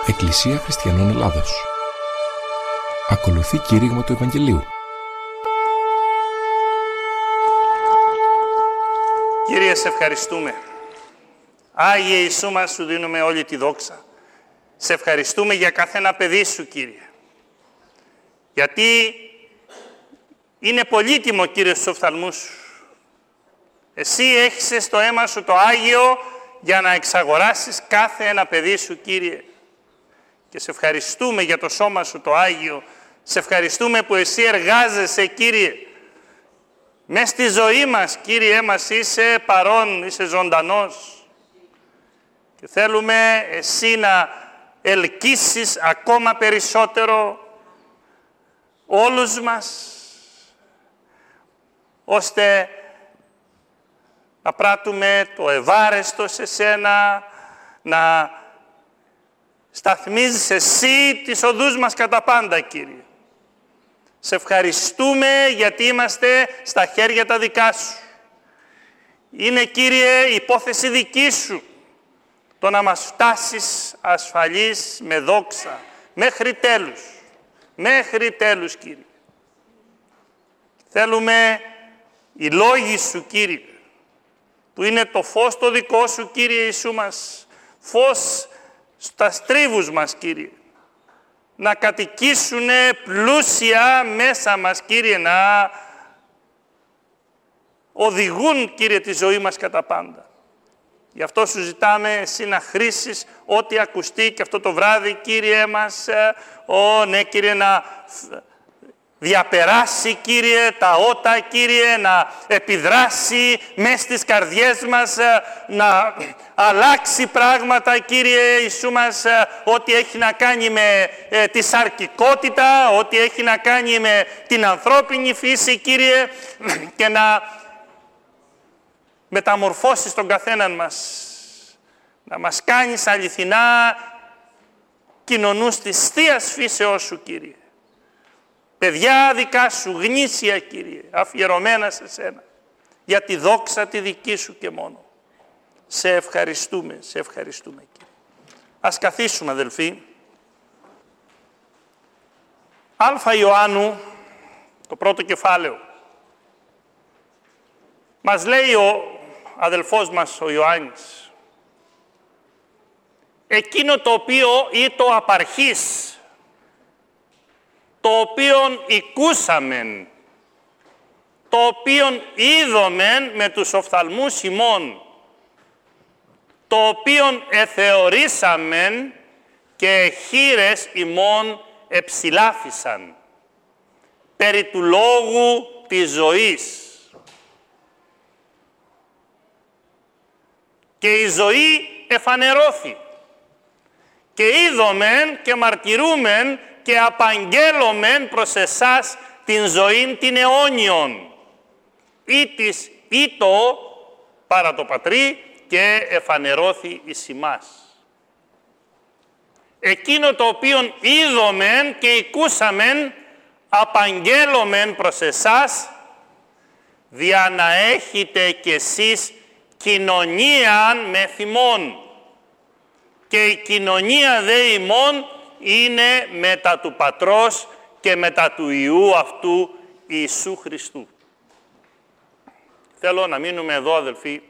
Εκκλησία Χριστιανών Ελλάδος. Ακολουθεί κήρυγμα του Ευαγγελίου. Κύριε, σε ευχαριστούμε. Άγιε Ιησού μας, σου δίνουμε όλη τη δόξα. Σε ευχαριστούμε για κάθε ένα παιδί σου, Κύριε. Γιατί είναι πολύτιμο, Κύριε, στους οφθαλμούς σου. Εσύ έχεις στο αίμα σου το Άγιο για να εξαγοράσεις κάθε ένα παιδί σου, Κύριε. Και σε ευχαριστούμε για το σώμα σου το Άγιο. Σε ευχαριστούμε που εσύ εργάζεσαι, Κύριε. Μες στη ζωή μας, Κύριε μας, είσαι παρόν, είσαι ζωντανός. Και θέλουμε εσύ να ελκύσεις ακόμα περισσότερο όλους μας, ώστε να πράττουμε το ευάρεστο σε σένα, να σταθμίζεις εσύ τις οδούς μας κατά πάντα, Κύριε. Σε ευχαριστούμε γιατί είμαστε στα χέρια τα δικά σου. Είναι, Κύριε, υπόθεση δική σου το να μας φτάσεις ασφαλείς με δόξα μέχρι τέλους. Μέχρι τέλους, Κύριε. Θέλουμε οι λόγοι σου, Κύριε, που είναι το φως το δικό σου, Κύριε Ιησού μας, φως στα στρίβους μας, Κύριε, να κατοικήσουν πλούσια μέσα μας, Κύριε, να οδηγούν, Κύριε, τη ζωή μας κατά πάντα. Γι' αυτό σου ζητάμε εσύ να χρήσεις ό,τι ακουστεί και αυτό το βράδυ, Κύριε μας, ναι, Κύριε, να διαπεράσει, Κύριε, τα ότα, Κύριε, να επιδράσει μες στις καρδιές μας, να αλλάξει πράγματα, Κύριε Ιησού μας, ό,τι έχει να κάνει με τη σαρκικότητα, ό,τι έχει να κάνει με την ανθρώπινη φύση, Κύριε, και να μεταμορφώσεις τον καθέναν μας, να μας κάνεις αληθινά κοινωνούς της Θείας φύσεώς σου, Κύριε. Παιδιά δικά σου, γνήσια, Κύριε, αφιερωμένα σε σένα, για τη δόξα τη δική σου και μόνο. Σε ευχαριστούμε, Κύριε. Ας καθίσουμε, αδελφοί. Α Ιωάννου, το πρώτο κεφάλαιο. Μας λέει ο αδελφός μας, ο Ιωάννης, εκείνο το οποίο ή το απαρχής, το οποίον οικούσαμεν, το οποίον είδομεν με τους οφθαλμούς ημών, το οποίον εθεωρήσαμεν και χείλες ημών εψηλάφισαν, περί του λόγου της ζωής. Και η ζωή εφανερώθη και είδομεν και μαρτυρούμεν και απαγγέλωμεν προς εσάς την ζωήν την αιώνιον, ή της ήτο παρά το Πατρί και εφανερώθη εις ημάς. Εκείνο το οποίον είδομεν και οικούσαμεν απαγγέλωμεν προς εσάς, δια να έχετε κι εσείς κοινωνίαν με θυμών. Και η κοινωνία δε ημών είναι μετά του Πατρός και μετά του Υιού αυτού Ιησού Χριστού. Θέλω να μείνουμε εδώ, αδελφοί.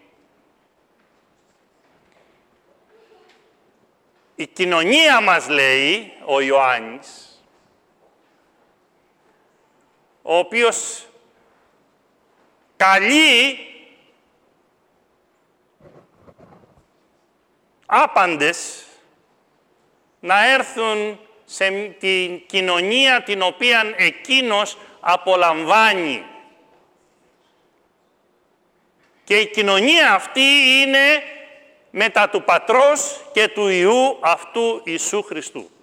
Η κοινωνία μας, λέει ο Ιωάννης, ο οποίος καλεί άπαντες να έρθουν σε την κοινωνία την οποία εκείνος απολαμβάνει. Και η κοινωνία αυτή είναι μετά του Πατρός και του Υιού αυτού Ιησού Χριστού.